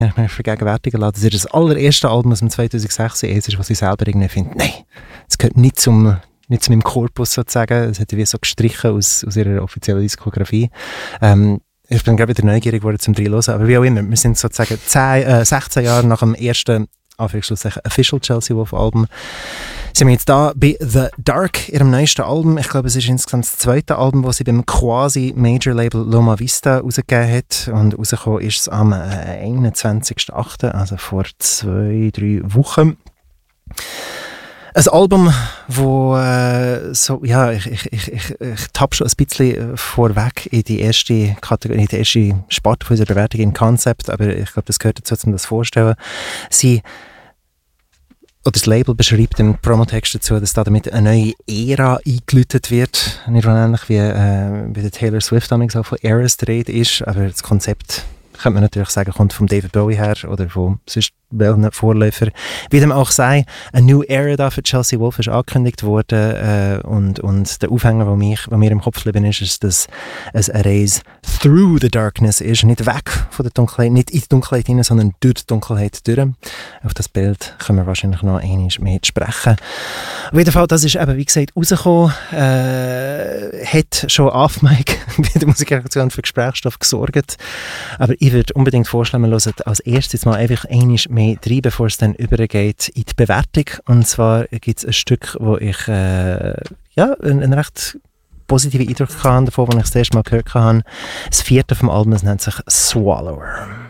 ich mir vergegenwärtigen lassen, dass das allererste Album aus dem 2006 ist, was ich selber irgendwie finde, nein, es gehört nicht zu meinem Korpus sozusagen, es hat wie so gestrichen aus ihrer offiziellen Diskografie. Ich bin gerade wieder neugierig geworden zum Reinhören, aber wie auch immer, wir sind sozusagen 16 Jahre nach dem ersten Official Chelsea Wolf Album. Sind wir jetzt da bei The Dark, ihrem neuesten Album. Ich glaube, es ist insgesamt das zweite Album, das sie beim quasi Major Label Loma Vista rausgegeben hat. Und rausgekommen ist es am 21.08., also vor 2-3 Wochen. Ein Album, wo ich tappe schon ein bisschen vorweg in die erste Kategorie, in die erste Sparte von unserer Bewertung in Concept, aber ich glaube, das gehört dazu, um das vorzustellen. Das Label beschreibt im Promotext dazu, dass damit eine neue Ära eingeläutet wird. Nicht ähnlich wie bei der Taylor Swift damals auch von Eras die Rede ist, aber das Konzept, könnte man natürlich sagen, kommt von David Bowie her oder von sonst welchen Vorläufer. Wie dem auch sei, eine New Era da für Chelsea Wolf ist angekündigt worden und der Aufhänger, der mir im Kopf geblieben ist, dass es eine Reise through the darkness ist, nicht weg von der Dunkelheit, nicht in die Dunkelheit hinein, sondern durch die Dunkelheit durch. Auf das Bild können wir wahrscheinlich noch einmal mehr sprechen. Auf jeden Fall, das ist eben, wie gesagt, rausgekommen, hat schon auf Mike bei der Musikredaktion für Gesprächsstoff gesorgt, aber ich würde unbedingt vorschlagen, wir hören als erstes mal einfach einmal mehr rein, bevor es dann übergeht in die Bewertung. Und zwar gibt es ein Stück, wo ich einen recht positiven Eindruck hatte, davon, als ich das erste Mal gehört habe. Das 4. vom Album, das nennt sich Swallower.